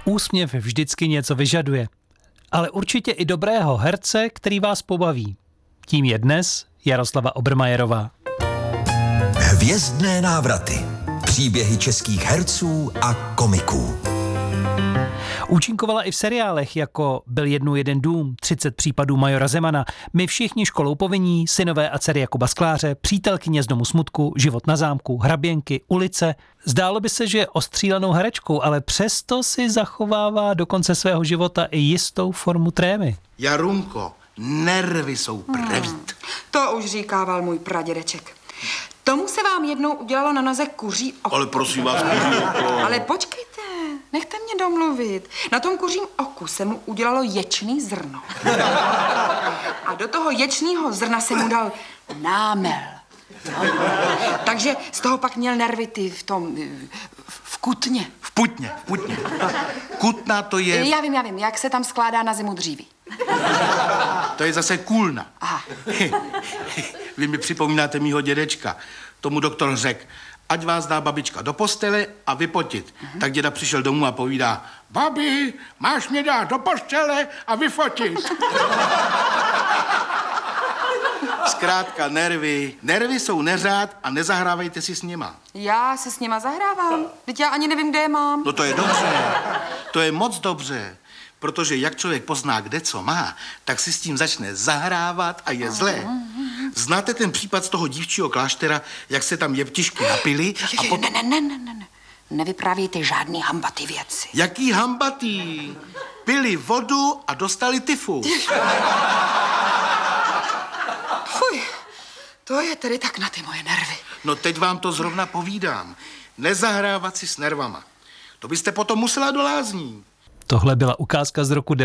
Úsměv vždycky něco vyžaduje, ale určitě i dobrého herce, který vás pobaví. Tím je dnes Jaroslava Obermajerová. Hvězdné návraty. Příběhy českých herců a komiků. Účinkovala i v seriálech jako Byl jednou jeden dům, 30 případů majora Zemana, My všichni školou povinní, Synové a dcery Jakuba Skláře, Přítelkyně z domu smutku, Život na zámku, Hraběnky, Ulice. Zdálo by se, že je ostřílenou herečkou, ale přesto si zachovává do konce svého života i jistou formu trémy. Jarunko, nervy jsou prevít. To už říkával můj pradědeček. Tomu se vám jednou udělalo na noze kuří oko. Ale prosím vás, kuří oko. Ale počkejte, nechte mě domluvit. Na tom kuřím oku se mu udělalo ječný zrno. A do toho ječného zrna se mu dal námel. Takže z toho pak měl nervy v kutně. V putně. Kutna to je... Já vím, jak se tam skládá na zimu dříví. To je zase kůlna. Aha. Vy mi připomínáte mýho dědečka. Tomu doktor řekl, ať vás dá babička do postele a vypotit. Tak děda přišel domů a povídá, babi, máš mě dát do postele a vyfotit. Zkrátka nervy. Nervy jsou neřád a nezahrávejte si s nima. Já se s nima zahrávám. Vždyť já ani nevím, kde je mám. No to je dobře. To je moc dobře. Protože jak člověk pozná, kde co má, tak si s tím začne zahrávat a je zlé. Znáte ten případ z toho dívčího kláštera, jak se tam jeptišky napili a potom... Ne. Nevyprávějte žádný hambatý věci. Jaký hambatý? Pili vodu a dostali tyfus. Fuj, to je tedy tak na ty moje nervy. No teď vám to zrovna povídám. Nezahrávat si s nervama. To byste potom musela do lázní. Tohle byla ukázka z roku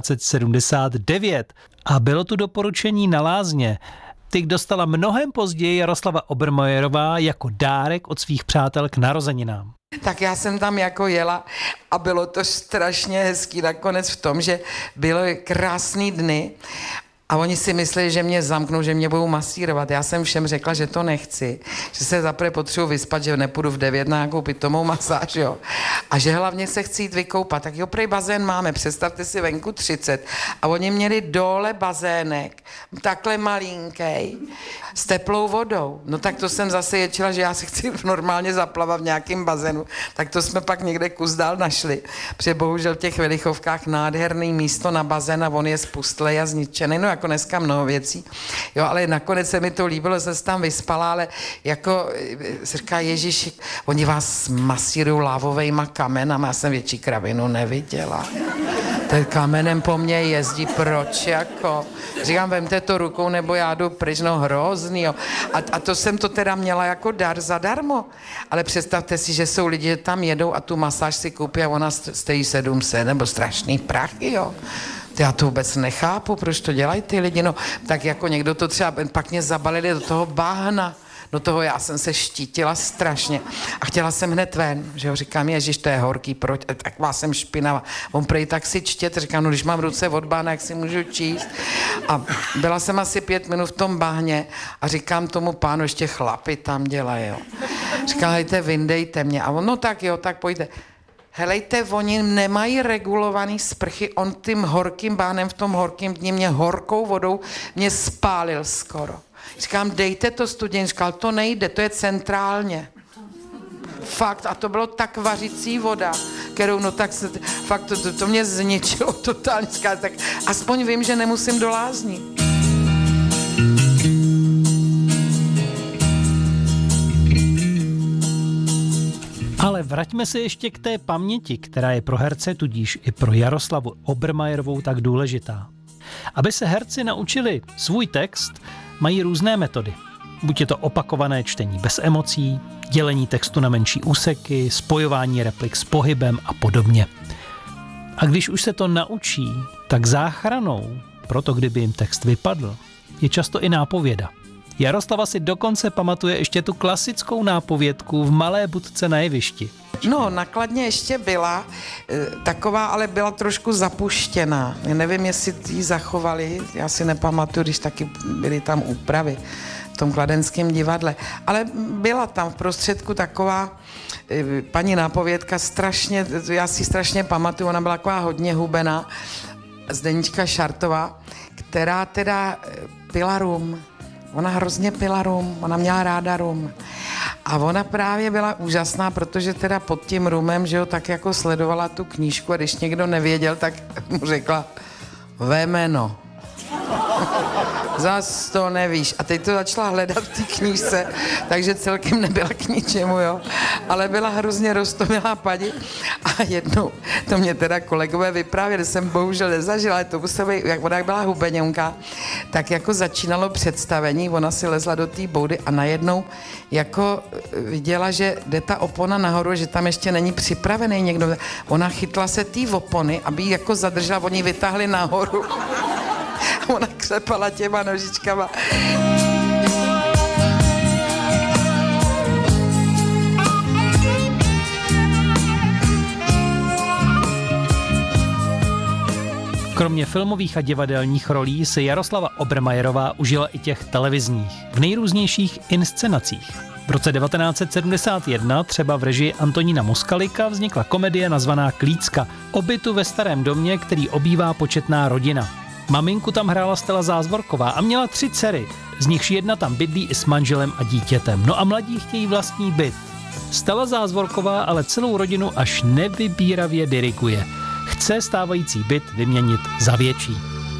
1979 a bylo tu doporučení na lázně. Ty dostala mnohem později Jaroslava Obermajerová jako dárek od svých přátel k narozeninám. Tak já jsem tam jako jela a bylo to strašně hezký nakonec v tom, že byly krásný dny a oni si mysleli, že mě zamknou, že mě budou masírovat. Já jsem všem řekla, že to nechci, že se zaprvé potřebuji vyspat, že nepůjdu v 9 na nějakou pitomou masáž, jo. A že hlavně se chci jít vykoupat. Tak jo, prej bazén máme, představte si venku 30. A oni měli dole bazének, takhle malinký, s teplou vodou. No tak to jsem zase ječila, že já si chci normálně zaplavat v nějakém bazénu. Tak to jsme pak někde kus dál našli. Protože bohužel v těch Velichovkách nádherný místo na bazén a on je spustlej a zničený. No jako dneska mnoho věcí. Jo, ale nakonec se mi to líbilo, jsem se tam vyspala, ale jako se říká, Ježíši, oni vás masírují lávovejma kamenama, já jsem větší kravinu neviděla. Ten kamenem po mně jezdí, proč jako? Říkám, vemte to rukou, nebo já jdu pryč, no hrozný, jo. A to jsem to teda měla jako dar zadarmo. Ale představte si, že jsou lidi, že tam jedou a tu masáž si koupí a ona stojí 700, nebo strašný prachy, jo. Já to vůbec nechápu, proč to dělají ty lidi, no. Tak jako někdo to třeba, pak mě zabalili do toho bahna. Do toho já jsem se štítila strašně a chtěla jsem hned ven, že jo, říkám, Ježiš, to je horký, proč, tak vás jsem špinavá. On prej tak si čtět, říkám, no když mám ruce od bahna, jak si můžu číst. A byla jsem asi 5 minut v tom bahně a říkám tomu pánu, ještě chlapi tam dělají, jo. Říkám, hejte, vyndejte mě. A on, no tak jo, tak pojďte. Helejte, oni nemají regulovaný sprchy, on tím horkým bahnem v tom horkým dní mě horkou vodou mě spálil skoro. Říkám, dejte to studění. Říkal, to nejde, to je centrálně. Fakt, a to bylo tak vařící voda, kterou, no tak se, fakt, to mě zničilo totálně. Říkal, tak aspoň vím, že nemusím do lázní. Ale vraťme se ještě k té paměti, která je pro herce, tudíž i pro Jaroslavu Obermajerovou tak důležitá. Aby se herci naučili svůj text, mají různé metody. Buď je to opakované čtení bez emocí, dělení textu na menší úseky, spojování replik s pohybem a podobně. A když už se to naučí, tak záchranou, proto kdyby jim text vypadl, je často i nápověda. Jaroslava si dokonce pamatuje ještě tu klasickou nápovědku v malé budce na jevišti. No, nakladně ještě byla taková, ale byla trošku zapuštěná. Já nevím, jestli ji zachovali, já si nepamatuju, když taky byly tam úpravy v tom kladenském divadle. Ale byla tam v prostředku taková paní nápovědka strašně, já si strašně pamatuju, ona byla taková hodně hubená, Zdenička Šartová, která teda pila rum. Ona hrozně pila rum, ona měla ráda rum. A ona právě byla úžasná, protože teda pod tím rumem, že jo, tak jako sledovala tu knížku a když někdo nevěděl, tak mu řekla Vemeno. Zas to nevíš. A teď to začala hledat v té knížce, takže celkem nebyla k ničemu, jo. Ale byla hrozně roztomilá paní. A jednou, to mě teda kolegové vyprávěli, jsem bohužel nezažila, ale to musela být, jak ona byla hubeňonka, tak jako začínalo představení, ona si lezla do té boudy a najednou jako viděla, že jde ta opona nahoru, že tam ještě není připravený někdo. Ona chytla se té opony, aby ji jako zadržela, oni ji vytáhli nahoru. Ona křepala těma nožičkama. Kromě filmových a divadelních rolí si Jaroslava Obermajerová užila i těch televizních, v nejrůznějších inscenacích. V roce 1971 třeba v režii Antonína Moskalika vznikla komedie nazvaná Klícka o bytu ve starém domě, který obývá početná rodina. Maminku tam hrála Stella Zázvorková a měla 3 dcery, z nichž jedna tam bydlí i s manželem a dítětem. No a mladí chtějí vlastní byt. Stella Zázvorková ale celou rodinu až nevybíravě diriguje. Chce stávající byt vyměnit za větší.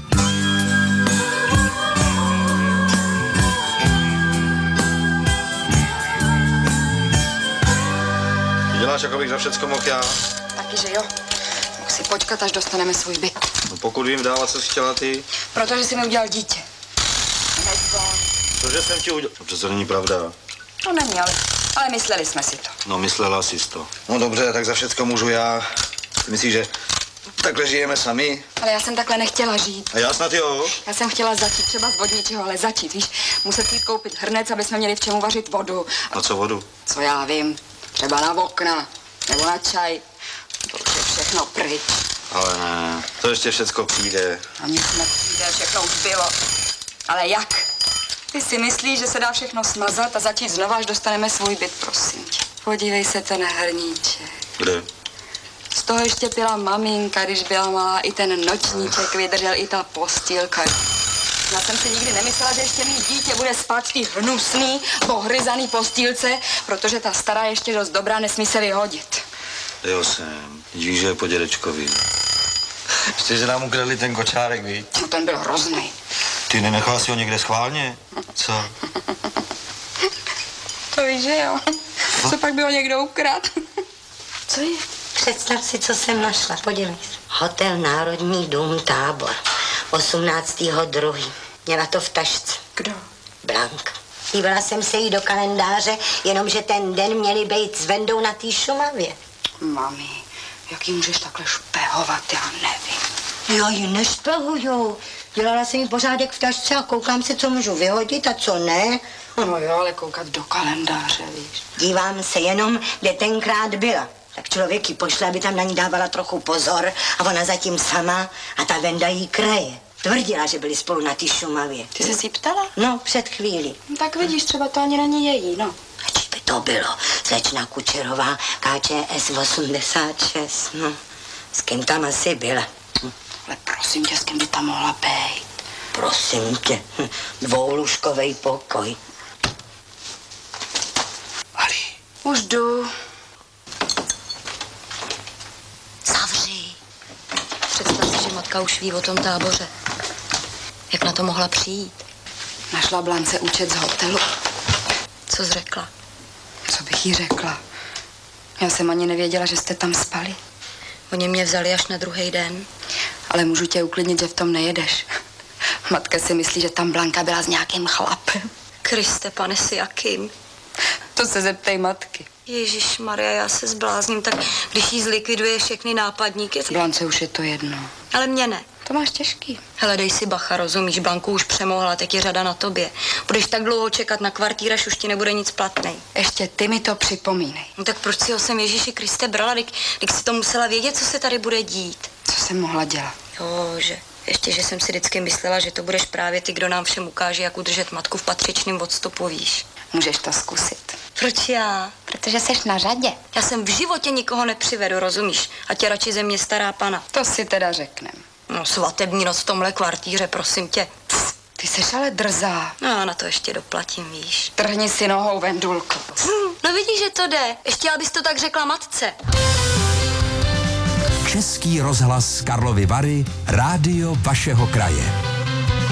Děláš, jako bych za všecko mohl já. Taky, že jo. Mohl si počkat, až dostaneme svůj byt. No pokud vím dávat, co jsi chtěla ty. Protože jsi mi udělal dítě. Cože jsem ti udělal? To přece není pravda. To není, ale mysleli jsme si to. No, myslela jsi to. No dobře, tak za všecko můžu já. Ty myslíš, že takhle žijeme sami? Ale já jsem takhle nechtěla žít. A já snad jo. Já jsem chtěla začít třeba z vodničeho, ale začít, víš, muset jít koupit hrnec, aby jsme měli v čemu vařit vodu. Na co vodu? Co já vím, třeba na okna, nebo na čaj. To už je všechno pryč. Ale ne, to ještě všecko přijde. A nic nepřijde, všechno už bylo. Ale jak? Ty si myslíš, že se dá všechno smazat a začít znova, až dostaneme svůj byt, prosím tě. Podívej se ten hrníček. Kde? Z toho ještě pila maminka, když byla malá, i ten nočníček vydržel, i ta postýlka. Já jsem si nikdy nemyslela, že ještě mý dítě bude spát v té hnusný, pohryzaný postýlce, protože ta stará ještě dost dobrá, nesmí se vyhodit. Jo jsem. Víš, že je po dědečkovi. Ještě, že nám ukradli ten kočárek, víš? No ten byl hrozný. Ty nenechal si ho někde schválně? Co? To víš, že jo? Co pak by ho někdo ukradl? Co je? Představ si, co jsem našla. Podívej se. Hotel Národní dům Tábor. 18.2. Měla to v tašce. Kdo? Blanka. Dívala jsem se jí do kalendáře, jenomže ten den měli být s Vendou na té Šumavě. Mami, jak jí můžeš takhle špehovat, já nevím. Já ji nešpehuju. Dělala jsem jí pořádek v tašce a koukám se, co můžu vyhodit a co ne. No jo, ale koukat do kalendáře, víš. Dívám se jenom, kde tenkrát byla. Tak člověk ji pošle, aby tam na ní dávala trochu pozor a ona zatím sama a ta Venda jí kraje. Tvrdila, že byli spolu na té Šumavě. Ty jsi si ptala? No, před chvílí. No, tak vidíš, třeba to ani není její, no. Ať by to bylo. Slečna Kučerová, KČS 86, no. S kým tam asi byla? Ale prosím tě, s kým by tam mohla být? Prosím tě, dvoulůžkovej pokoj. Ali. Už jdu. Zavři. Představ si, že matka už ví o tom táboře. Jak na to mohla přijít? Našla Blance účet z hotelu. Co jsi řekla? Co bych jí řekla? Já jsem ani nevěděla, že jste tam spali. Oni mě vzali až na druhý den. Ale můžu tě uklidnit, že v tom nejedeš. Matka si myslí, že tam Blanka byla s nějakým chlapem. Kriste, pane, si jakým? To se zeptej matky. Ježišmarja, já se zblázním, tak když jí zlikviduje všechny nápadníky... Blance už je to jedno. Ale mě ne. To máš těžký. Hele, dej si bacha, rozumíš? Blanku už přemohla, teď je řada na tobě. Budeš tak dlouho čekat na kvartír, až už ti nebude nic platnej. Ještě ty mi to připomínej. No tak proč si ho sem Ježíši Kriste brala, když si to musela vědět, co se tady bude dít? Co jsem mohla dělat? Jo, že jsem si vždycky myslela, že to budeš právě ty, kdo nám všem ukáže, jak udržet matku v patřičném odstupu, víš. Můžeš to zkusit. Proč já? Protože seš na řadě. Já jsem v životě nikoho nepřivedu, rozumíš? A tě radši ze mě stará pana. To si teda řeknem. No, svatební noc v tomhle kvartíře, prosím tě. Ty seš ale drzá. No, já na to ještě doplatím, víš. Trhni si nohou, Vendulko. No vidíš, že to jde. Ještě abys to tak řekla matce. Český rozhlas Karlovy Vary, rádio vašeho kraje.